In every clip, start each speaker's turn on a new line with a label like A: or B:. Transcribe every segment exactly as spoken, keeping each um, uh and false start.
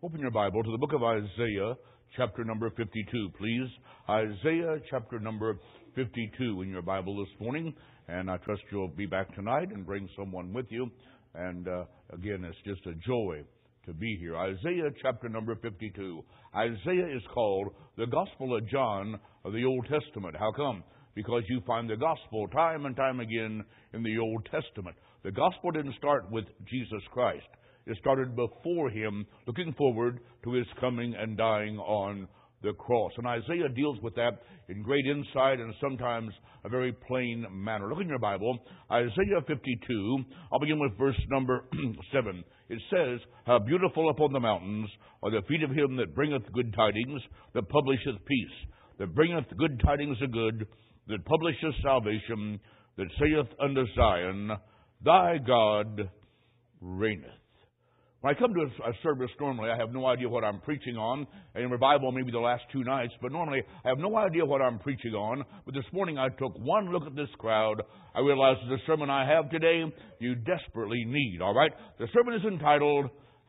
A: Open your Bible to the book of Isaiah, chapter number fifty-two, please. Isaiah, chapter number fifty-two in your Bible this morning. And I trust you'll be back tonight and bring someone with you. And uh, again, it's just a joy to be here. Isaiah, chapter number fifty-two. Isaiah is called the Gospel of John of the Old Testament. How come? Because you find the Gospel time and time again in the Old Testament. The Gospel didn't start with Jesus Christ. It started before Him, looking forward to His coming and dying on the cross. And Isaiah deals with that in great insight and sometimes a very plain manner. Look in your Bible, Isaiah fifty-two. I'll begin with verse number seven. It says, "How beautiful upon the mountains are the feet of him that bringeth good tidings, that publisheth peace, that bringeth good tidings of good, that publisheth salvation, that saith unto Zion, Thy God reigneth." When I come to a service normally, I have no idea what I'm preaching on. In revival, maybe the last two nights, but normally I have no idea what I'm preaching on. But this morning I took one look at this crowd. I realized the sermon I have today, you desperately need, all right? The sermon is entitled,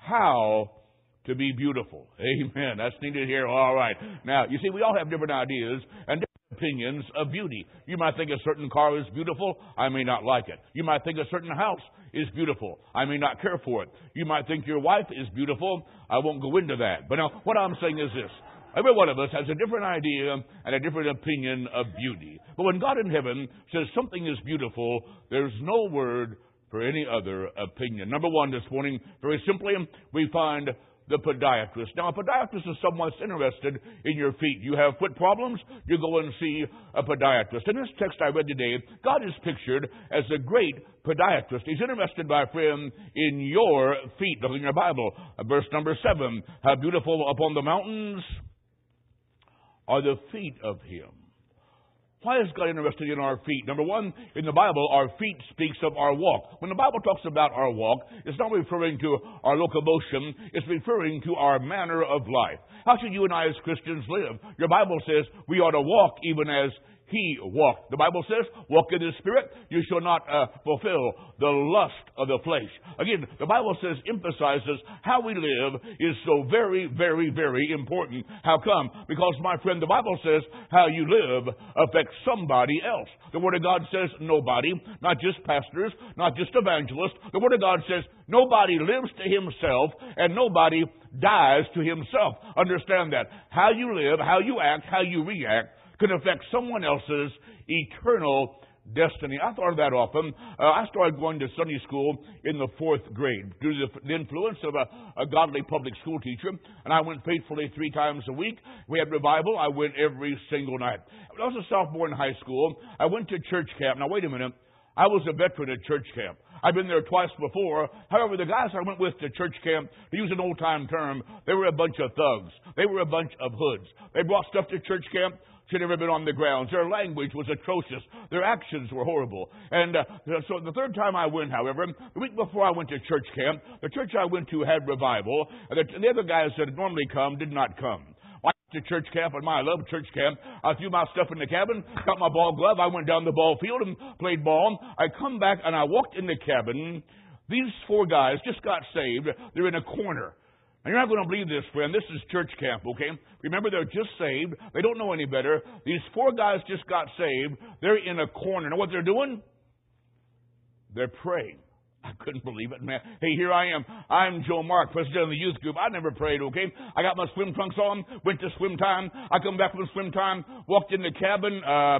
A: How to Be Beautiful. Amen. That's needed here. All right. Now, you see, we all have different ideas and different opinions of beauty. You might think a certain car is beautiful. I may not like it. You might think a certain house is beautiful. I may not care for it. You might think your wife is beautiful. I won't go into that. But now, what I'm saying is this. Every one of us has a different idea and a different opinion of beauty. But when God in heaven says something is beautiful, there's no word for any other opinion. Number one this morning, very simply, we find the podiatrist. Now, a podiatrist is someone that's interested in your feet. You have foot problems, you go and see a podiatrist. In this text I read today, God is pictured as a great podiatrist. He's interested, my friend, in your feet. Look in your Bible, verse number seven. How beautiful upon the mountains are the feet of him. Why is God interested in our feet? Number one, in the Bible, our feet speaks of our walk. When the Bible talks about our walk, it's not referring to our locomotion. It's referring to our manner of life. How should you and I as Christians live? Your Bible says we ought to walk even as He walked. The Bible says, walk in the Spirit, you shall not uh, fulfill the lust of the flesh. Again, the Bible says, emphasizes how we live is so very, very, very important. How come? Because, my friend, the Bible says how you live affects somebody else. The Word of God says nobody, not just pastors, not just evangelists. The Word of God says nobody lives to himself and nobody dies to himself. Understand that. How you live, how you act, how you react can affect someone else's eternal destiny. I thought of that often. Uh, I started going to Sunday school in the fourth grade due to the influence of a, a godly public school teacher, and I went faithfully three times a week. We had revival. I went every single night. When I was a sophomore in high school, I went to church camp. Now, wait a minute. I was a veteran at church camp. I've been there twice before. However, the guys I went with to church camp, to use an old-time term, they were a bunch of thugs. They were a bunch of hoods. They brought stuff to church camp should have been on the grounds. Their language was atrocious. Their actions were horrible. And uh, so the third time I went, however, the week before I went to church camp, the church I went to had revival, and the, the other guys that had normally come did not come. I went to church camp, and my I love church camp. I threw my stuff in the cabin, got my ball glove, I went down the ball field and played ball. I come back, and I walked in the cabin. These four guys just got saved. They're in a corner. And you're not going to believe this, friend. This is church camp, okay? Remember, they're just saved. They don't know any better. These four guys just got saved. They're in a corner. Know what they're doing? They're praying. I couldn't believe it, man. Hey, here I am. I'm Joe Mark, president of the youth group. I never prayed, okay? I got my swim trunks on, went to swim time. I come back from swim time, walked in the cabin, uh,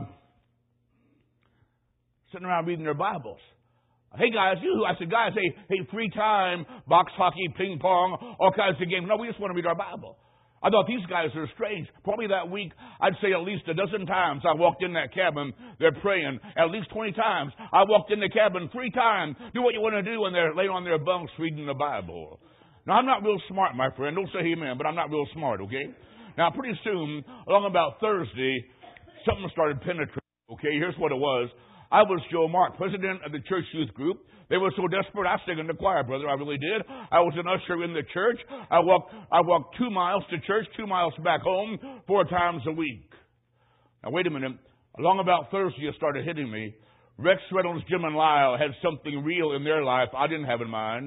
A: sitting around reading their Bibles. Hey, guys, you, I said, guys, hey, hey, free time, box hockey, ping pong, all kinds of games. No, we just want to read our Bible. I thought these guys are strange. Probably that week, I'd say at least a dozen times I walked in that cabin, they're praying. At least twenty times I walked in the cabin three times. Do what you want to do when they're laying on their bunks reading the Bible. Now, I'm not real smart, my friend. Don't say amen, but I'm not real smart, okay? Now, pretty soon, along about Thursday, something started penetrating, okay? Here's what it was. I was Joe Mark, president of the church youth group. They were so desperate, I sang in the choir, brother. I really did. I was an usher in the church. I walked, I walked two miles to church, two miles back home, four times a week. Now, wait a minute. Along about Thursday, it started hitting me. Rex Reynolds, Jim, and Lyle had something real in their life I didn't have in mind.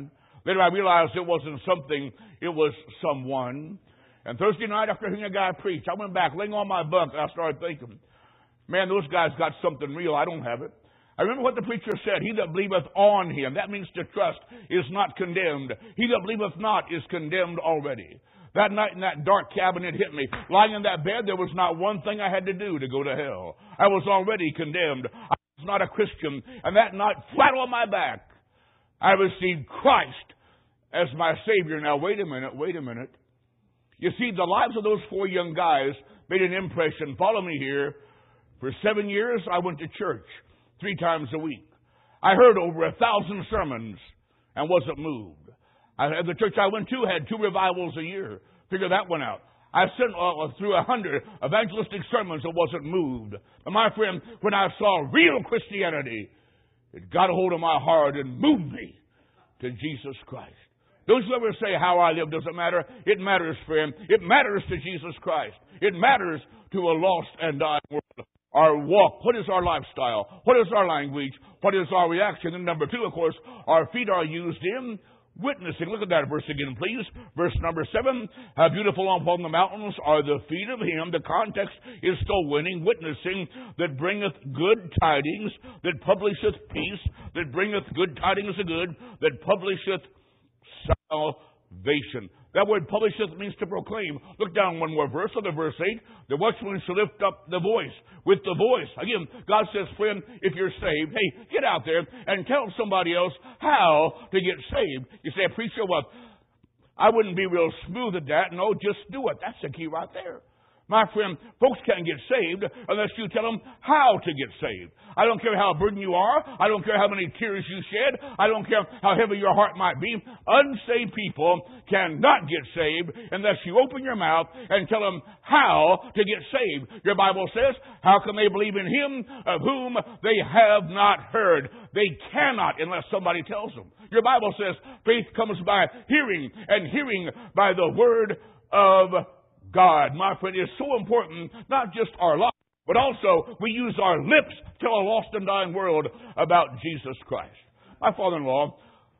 A: Later I realized it wasn't something, it was someone. And Thursday night after hearing a guy preach, I went back, laying on my bunk, and I started thinking, man, those guys got something real. I don't have it. I remember what the preacher said. He that believeth on him, that means to trust, is not condemned. He that believeth not is condemned already. That night in that dark cabin, it hit me. Lying in that bed, there was not one thing I had to do to go to hell. I was already condemned. I was not a Christian. And that night, flat on my back, I received Christ as my Savior. Now, wait a minute, wait a minute. You see, the lives of those four young guys made an impression. Follow me here. For seven years, I went to church three times a week. I heard over a thousand sermons and wasn't moved. I, the church I went to had two revivals a year. Figure that one out. I sent uh, through a hundred evangelistic sermons and wasn't moved. And my friend, when I saw real Christianity, it got a hold of my heart and moved me to Jesus Christ. Don't you ever say how I live doesn't matter. It matters, friend. It matters to Jesus Christ. It matters to a lost and dying world. Our walk. What is our lifestyle? What is our language? What is our reaction? And number two, of course, our feet are used in witnessing. Look at that verse again, please. Verse number seven. How beautiful upon the mountains are the feet of him. The context is still winning. Witnessing that bringeth good tidings, that publisheth peace, that bringeth good tidings of good, that publisheth salvation. That word publisheth means to proclaim. Look down one more verse, on the verse eight. The watchman shall lift up the voice. With the voice. Again, God says, friend, if you're saved, hey, get out there and tell somebody else how to get saved. You say, preacher, what? I wouldn't be real smooth at that. No, just do it. That's the key right there. My friend, folks can't get saved unless you tell them how to get saved. I don't care how burdened you are. I don't care how many tears you shed. I don't care how heavy your heart might be. Unsaved people cannot get saved unless you open your mouth and tell them how to get saved. Your Bible says, how can they believe in him of whom they have not heard? They cannot unless somebody tells them. Your Bible says, faith comes by hearing, and hearing by the word of God. God, my friend, is so important, not just our life, but also we use our lips to tell a lost and dying world about Jesus Christ. My father-in-law,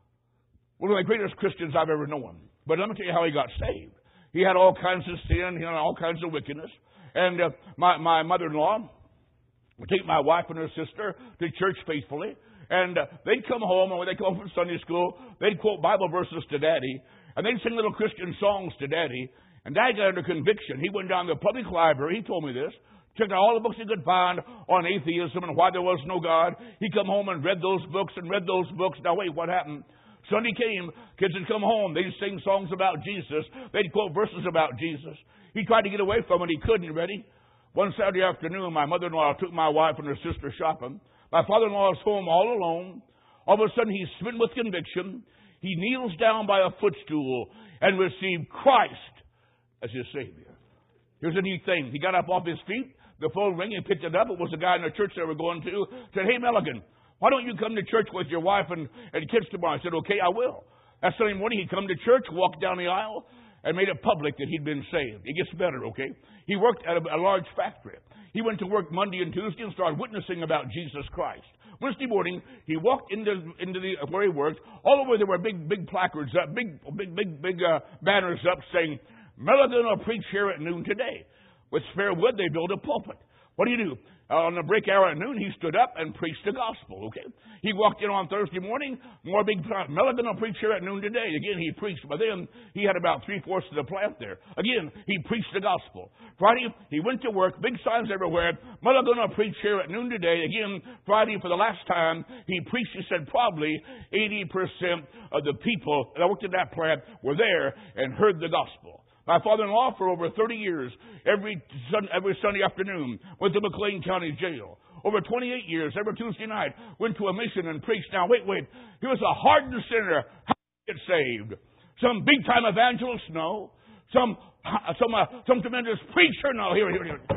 A: one of the greatest Christians I've ever known. But let me tell you how he got saved. He had all kinds of sin, he had all kinds of wickedness. And uh, my, my mother-in-law would take my wife and her sister to church faithfully. And uh, they'd come home, and when they come home from Sunday school, they'd quote Bible verses to Daddy. And they'd sing little Christian songs to Daddy. And Dad got under conviction. He went down to the public library. He told me this. Checked out all the books he could find on atheism and why there was no God. He come home and read those books and read those books. Now, wait, what happened? Sunday came. Kids would come home. They'd sing songs about Jesus. They'd quote verses about Jesus. He tried to get away from it. He couldn't. Ready? One Saturday afternoon, my mother-in-law took my wife and her sister shopping. My father-in-law was home all alone. All of a sudden, he's smitten with conviction. He kneels down by a footstool and received Christ as his Savior. Here's a neat thing. He got up off his feet. The phone rang. He picked it up. It was a guy in the church they were going to. Said, hey, Milligan, why don't you come to church with your wife and, and kids tomorrow? I said, okay, I will. That Sunday morning, he come to church, walked down the aisle, and made it public that he'd been saved. It gets better, okay? He worked at a, a large factory. He went to work Monday and Tuesday and started witnessing about Jesus Christ. Wednesday morning, he walked into into the where he worked. All over there were big, big placards up, big, big, big, big uh, banners up saying, Milligan will preach here at noon today. With spare wood, they built a pulpit. What do you do? Uh, on the break hour at noon, he stood up and preached the gospel, okay? He walked in on Thursday morning, more big plant. Milligan will preach here at noon today. Again, he preached. By then, he had about three-fourths of the plant there. Again, he preached the gospel. Friday, he went to work, big signs everywhere. Milligan will preach here at noon today. Again, Friday, for the last time, he preached. He said probably eighty percent of the people that worked at that plant were there and heard the gospel. My father-in-law, for over thirty years, every sun, every Sunday afternoon, went to McLean County Jail. Over twenty-eight years, every Tuesday night, went to a mission and preached. Now, wait, wait. He was a hardened sinner. How did he get saved? Some big-time evangelist? No. Some some uh, some tremendous preacher? No. Here, here, here.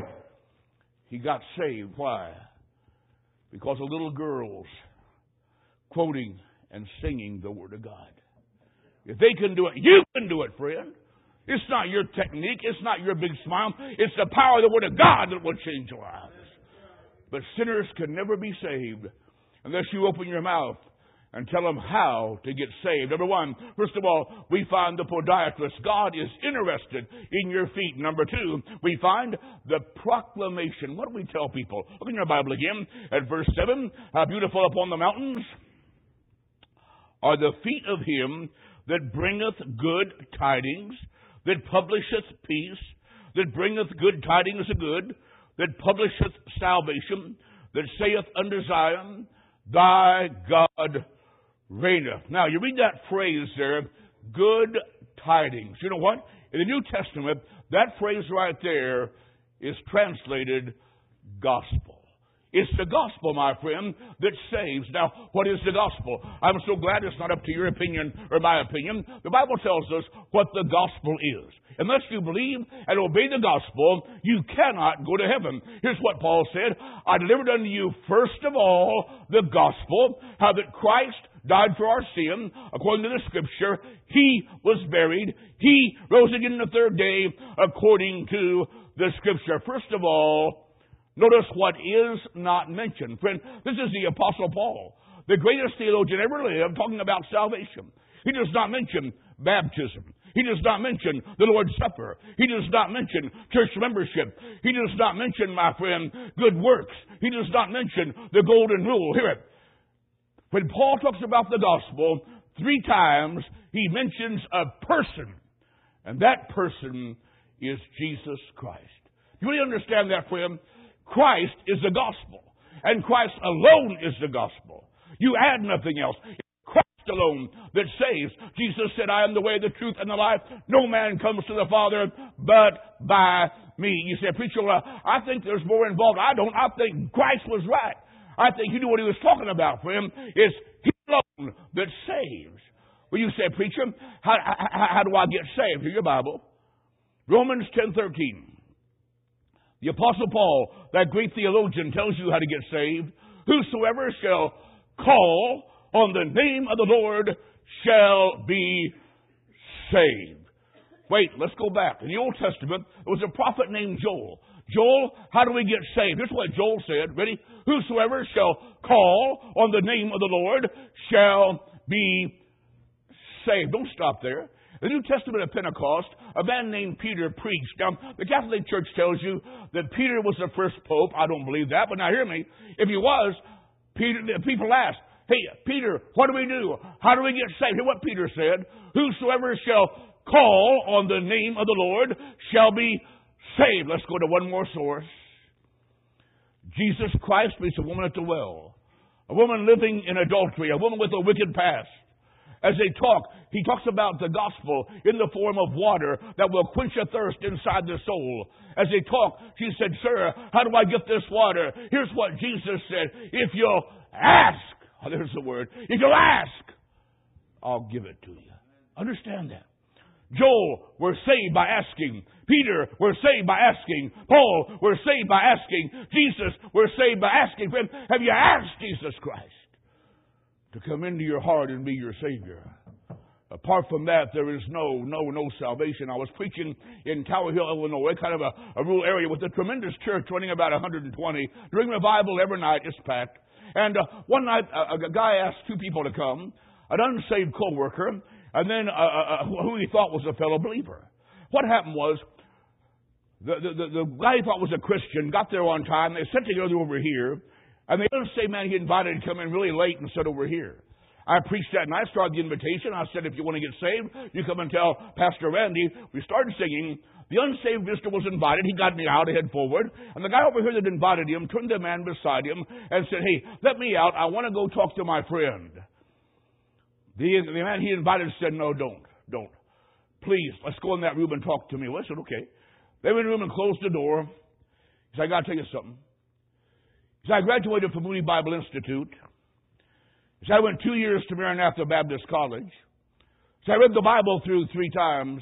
A: He got saved. Why? Because of little girls quoting and singing the Word of God. If they can do it, you can do it, friend. It's not your technique. It's not your big smile. It's the power of the Word of God that will change lives. But sinners can never be saved unless you open your mouth and tell them how to get saved. Number one, first of all, we find the podiatrist. God is interested in your feet. Number two, we find the proclamation. What do we tell people? Look in your Bible again at verse seven. How beautiful upon the mountains are the feet of him that bringeth good tidings, that publisheth peace, that bringeth good tidings of good, that publisheth salvation, that saith unto Zion, thy God reigneth. Now, you read that phrase there, good tidings. You know what? In the New Testament, that phrase right there is translated gospel. It's the gospel, my friend, that saves. Now, what is the gospel? I'm so glad it's not up to your opinion or my opinion. The Bible tells us what the gospel is. Unless you believe and obey the gospel, you cannot go to heaven. Here's what Paul said. I delivered unto you first of all the gospel, how that Christ died for our sin, according to the Scripture. He was buried. He rose again the third day, according to the Scripture. First of all, notice what is not mentioned. Friend, this is the Apostle Paul, the greatest theologian ever lived, talking about salvation. He does not mention baptism. He does not mention the Lord's Supper. He does not mention church membership. He does not mention, my friend, good works. He does not mention the golden rule. Hear it. When Paul talks about the gospel, three times he mentions a person, and that person is Jesus Christ. Do you really understand that, friend? Christ is the gospel, and Christ alone is the gospel. You add nothing else. It's Christ alone that saves. Jesus said, I am the way, the truth, and the life. No man comes to the Father but by me. You say, preacher, well, I think there's more involved. I don't. I think Christ was right. I think he knew what he was talking about, friend. It's he alone that saves. Well, you say, preacher, how, how, how do I get saved? Here's your Bible. Romans ten thirteen. The Apostle Paul, that great theologian, tells you how to get saved. Whosoever shall call on the name of the Lord shall be saved. Wait, let's go back. In the Old Testament, there was a prophet named Joel. Joel, how do we get saved? Here's what Joel said. Ready? Whosoever shall call on the name of the Lord shall be saved. Don't stop there. The New Testament of Pentecost, a man named Peter preached. Now, the Catholic Church tells you that Peter was the first pope. I don't believe that, but now hear me. If he was, Peter, people asked, hey, Peter, what do we do? How do we get saved? Hear what Peter said. Whosoever shall call on the name of the Lord shall be saved. Let's go to one more source. Jesus Christ meets a woman at the well. A woman living in adultery. A woman with a wicked past. As they talk, he talks about the gospel in the form of water that will quench a thirst inside the soul. As they talk, she said, sir, how do I get this water? Here's what Jesus said. If you'll ask, oh, there's the word. If you'll ask, I'll give it to you. Understand that. Joel, we're saved by asking. Peter, we're saved by asking. Paul, we're saved by asking. Jesus, we're saved by asking. Friend, have you asked Jesus Christ to come into your heart and be your Savior? Apart from that, there is no, no, no salvation. I was preaching in Tower Hill, Illinois, kind of a, a rural area with a tremendous church running about one hundred twenty. During revival, every night it's packed. And uh, one night, uh, a guy asked two people to come, an unsaved co-worker, and then uh, uh, who he thought was a fellow believer. What happened was, the, the, the, the guy he thought was a Christian got there on time. They sat together over here. And the unsaved man he invited to come in really late and sit over here. I preached that night, started the invitation. I said, if you want to get saved, you come and tell Pastor Randy. We started singing. The unsaved visitor was invited. He got me out, I head forward. And the guy over here that invited him turned to the man beside him and said, hey, let me out. I want to go talk to my friend. The, the man he invited said, no, don't, don't. Please, let's go in that room and talk to me. Well, I said, okay. They went in the room and closed the door. He said, I got to tell you something. So I graduated from Moody Bible Institute. So I went two years to Maranatha Baptist College. So I read the Bible through three times.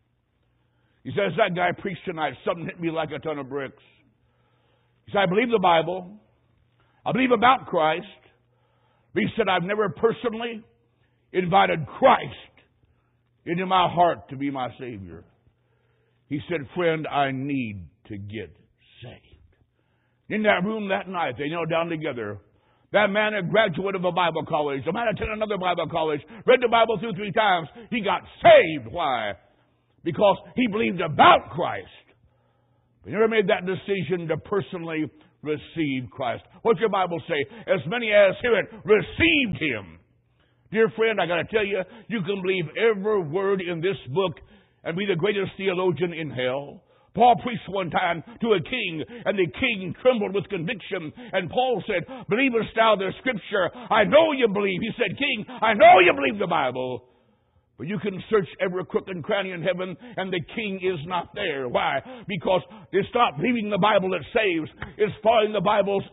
A: He says, that guy preached tonight. Something hit me like a ton of bricks. He said, I believe the Bible. I believe about Christ. But he said, I've never personally invited Christ into my heart to be my Savior. He said, friend, I need to get saved. In that room that night, they knelt down together. That man, a graduate of a Bible college, a man attended another Bible college, read the Bible through three times. He got saved. Why? Because he believed about Christ. He never made that decision to personally receive Christ. What's your Bible say? As many as hear it, received Him. Dear friend, I got to tell you, you can believe every word in this book and be the greatest theologian in hell. Paul preached one time to a king, and the king trembled with conviction. And Paul said, "Believest thou the Scripture? I know you believe." He said, "King, I know you believe the Bible." But you can search every crook and cranny in heaven, and the king is not there. Why? Because it's not reading the Bible that saves. It's following the Bible's